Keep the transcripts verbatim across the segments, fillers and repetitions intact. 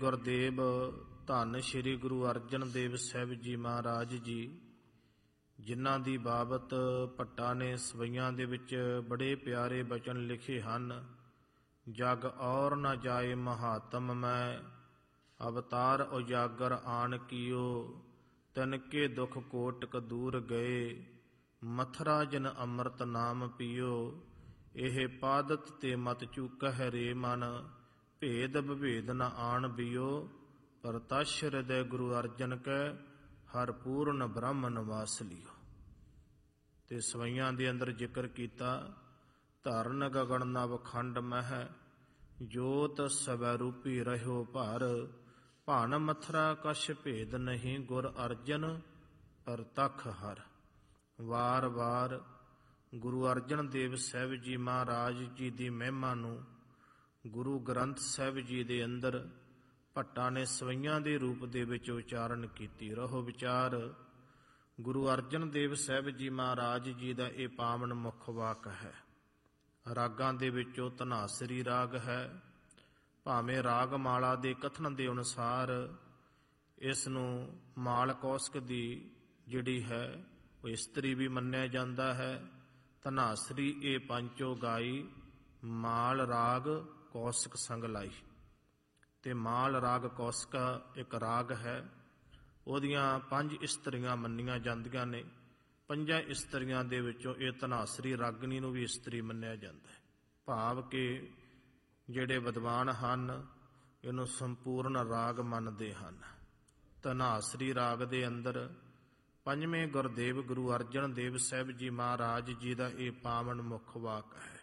ਗੁਰਦੇਵ ਧੰਨ ਸ਼੍ਰੀ ਗੁਰੂ ਅਰਜਨ ਦੇਵ ਸਾਹਿਬ ਜੀ ਮਹਾਰਾਜ ਜੀ, ਜਿਨ੍ਹਾਂ ਦੀ ਬਾਬਤ ਭੱਟਾਂ ਨੇ ਸਵਈਆਂ ਦੇ ਵਿੱਚ ਬੜੇ ਪਿਆਰੇ ਬਚਨ ਲਿਖੇ ਹਨ। ਜਗ ਔਰ ਨ ਜਾਏ ਮਹਾਤਮ ਮੈਂ, ਅਵਤਾਰ ਉਜਾਗਰ ਆਣ ਕੀਓ। ਤਨਕੇ ਦੁਖ ਕੋਟਕ ਦੂਰ ਗਏ, ਮਥਰਾ ਜਿਨ ਅੰਮ੍ਰਿਤ ਨਾਮ ਪੀਓ। ਇਹ ਪਾਦਤ ਤੇ ਮਤ ਚੂਕਹਿ ਰੇ ਮਨ, ਭੇਦ ਵਿਭੇਦ ਨ ਆਣ ਬਿਓ। ਪਰਤਸ਼ ਹਿਰਦੈ ਗੁਰੂ ਅਰਜਨ ਕੈ, ਹਰ ਪੂਰਨ ਬ੍ਰਹਮ ਨਿਵਾਸ ਲਿਓ। ਤੇ ਸਵਈਆਂ ਦੇ ਅੰਦਰ ਜ਼ਿਕਰ ਕੀਤਾ, ਧਰਨ ਗਗਨ ਨਵ ਖੰਡ ਮਹਿ, ਜੋਤ ਸਵੈ ਰੂਪੀ ਰਹਿਓ ਭਰ। ਭਨ ਮਥਰਾ ਕਛ ਭੇਦ ਨਹੀਂ, ਗੁਰ ਅਰਜਨ ਪਰਤਖ ਹਰ। ਵਾਰ ਵਾਰ ਗੁਰੂ ਅਰਜਨ ਦੇਵ ਸਾਹਿਬ ਜੀ ਮਹਾਰਾਜ ਜੀ ਦੀ ਮਹਿਮਾ ਨੂੰ ਗੁਰੂ ਗ੍ਰੰਥ ਸਾਹਿਬ ਜੀ ਦੇ ਅੰਦਰ ਭੱਟਾਂ ਨੇ ਸਵਈਆਂ ਦੇ ਰੂਪ ਦੇ ਵਿੱਚ ਉਚਾਰਨ ਕੀਤੀ। ਰਹੋ ਵਿਚਾਰ, ਗੁਰੂ ਅਰਜਨ ਦੇਵ ਸਾਹਿਬ ਜੀ ਮਹਾਰਾਜ ਜੀ ਦਾ ਇਹ ਪਾਵਨ ਮੁੱਖ ਵਾਕ ਹੈ। ਰਾਗਾਂ ਦੇ ਵਿੱਚੋਂ ਧਨਾਸਰੀ ਰਾਗ ਹੈ। ਭਾਵੇਂ ਰਾਗ ਮਾਲਾ ਦੇ ਕਥਨ ਦੇ ਅਨੁਸਾਰ ਇਸ ਨੂੰ ਮਾਲ ਕੌਸਕ ਦੀ ਜਿਹੜੀ ਹੈ ਉਹ ਇਸਤਰੀ ਵੀ ਮੰਨਿਆ ਜਾਂਦਾ ਹੈ। ਧਨਾਸਰੀ ਇਹ ਪੰਚੋ ਗਾਈ, ਮਾਲ ਰਾਗ ਕੌਸਕ ਸੰਗ ਲਾਈ। ਤੇ ਮਾਲ ਰਾਗ ਕੌਸਕ ਇੱਕ ਰਾਗ ਹੈ, ਉਹਦੀਆਂ ਪੰਜ ਇਸਤਰੀਆਂ ਮੰਨੀਆਂ ਜਾਂਦੀਆਂ ਨੇ। ਪੰਜਾਂ ਇਸਤਰੀਆਂ ਦੇ ਵਿੱਚੋਂ ਇਹ ਧਨਾਸਰੀ ਰਾਗਣੀ ਨੂੰ ਵੀ ਇਸਤਰੀ ਮੰਨਿਆ ਜਾਂਦਾ ਹੈ। ਭਾਵ ਕਿ ਜਿਹੜੇ ਵਿਦਵਾਨ ਹਨ ਇਹਨੂੰ ਸੰਪੂਰਨ ਰਾਗ ਮੰਨਦੇ ਹਨ। ਧਨਾਸਰੀ ਰਾਗ ਦੇ ਅੰਦਰ ਪੰਜਵੇਂ ਗੁਰਦੇਵ ਗੁਰੂ ਅਰਜਨ ਦੇਵ ਸਾਹਿਬ ਜੀ ਮਹਾਰਾਜ ਜੀ ਦਾ ਇਹ ਪਾਵਨ ਮੁੱਖ ਵਾਕ ਹੈ।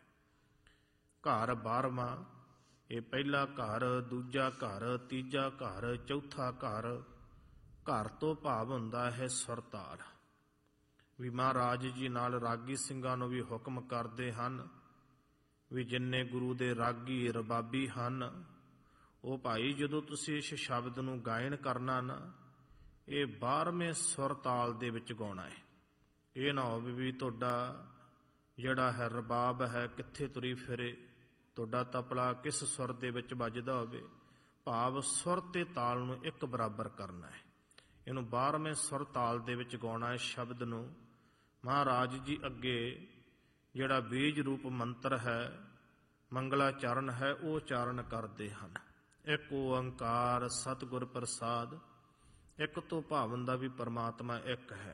ਘਰ ਬਾਰਵਾਂ, ਇਹ ਪਹਿਲਾ ਘਰ, ਦੂਜਾ ਘਰ, ਤੀਜਾ ਘਰ, ਚੌਥਾ ਘਰ। ਘਰ ਤੋਂ ਭਾਵ ਹੁੰਦਾ ਹੈ ਸੁਰਤਾਲ। ਵੀ ਮਹਾਰਾਜ ਜੀ ਨਾਲ ਰਾਗੀ ਸਿੰਘਾਂ ਨੂੰ ਵੀ ਹੁਕਮ ਕਰਦੇ ਹਨ ਵੀ ਜਿੰਨੇ ਗੁਰੂ ਦੇ ਰਾਗੀ ਰਬਾਬੀ ਹਨ, ਉਹ ਭਾਈ ਜਦੋਂ ਤੁਸੀਂ ਇਸ ਸ਼ਬਦ ਨੂੰ ਗਾਇਨ ਕਰਨਾ ਨਾ, ਇਹ ਬਾਰ੍ਹਵੇਂ ਸੁਰਤਾਲ ਦੇ ਵਿੱਚ ਗਾਉਣਾ ਹੈ। ਇਹ ਨਾ ਹੋਵੇ ਵੀ ਤੁਹਾਡਾ ਜਿਹੜਾ ਹੈ ਰਬਾਬ ਹੈ ਕਿੱਥੇ ਤੁਰੀ ਫਿਰੇ, ਤੁਹਾਡਾ ਤਬਲਾ ਕਿਸ ਸੁਰ ਦੇ ਵਿੱਚ ਵੱਜਦਾ ਹੋਵੇ। ਭਾਵ ਸੁਰ ਤੇ ਤਾਲ ਨੂੰ ਇੱਕ ਬਰਾਬਰ ਕਰਨਾ ਹੈ। ਇਹਨੂੰ ਬਾਰ੍ਹਵੇਂ ਸੁਰ ਤਾਲ ਦੇ ਵਿੱਚ ਗਾਉਣਾ ਹੈ। ਸ਼ਬਦ ਨੂੰ ਮਹਾਰਾਜ ਜੀ ਅੱਗੇ ਜਿਹੜਾ ਬੀਜ ਰੂਪ ਮੰਤਰ ਹੈ, ਮੰਗਲਾਚਰਨ ਹੈ, ਉਹ ਉਚਾਰਨ ਕਰਦੇ ਹਨ। ਇੱਕ ਓੰਕਾਰ ਸਤਿਗੁਰ ਪ੍ਰਸਾਦ। ਇੱਕ ਤੋਂ ਭਾਵਨ ਦਾ ਵੀ ਪਰਮਾਤਮਾ ਇੱਕ ਹੈ।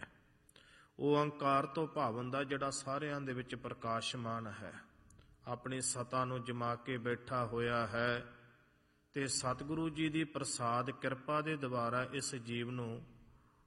ਓੰਕਾਰ ਤੋਂ ਭਾਵਨ ਦਾ ਜਿਹੜਾ ਸਾਰਿਆਂ ਦੇ ਵਿੱਚ ਪ੍ਰਕਾਸ਼ਮਾਨ ਹੈ, ਆਪਣੀ ਸਤਾ ਨੂੰ ਜਮਾ ਕੇ ਬੈਠਾ ਹੋਇਆ ਹੈ। ਤੇ ਸਤਿਗੁਰੂ ਜੀ ਦੀ ਪ੍ਰਸਾਦ ਕਿਰਪਾ ਦੇ ਦੁਆਰਾ ਇਸ ਜੀਵ ਨੂੰ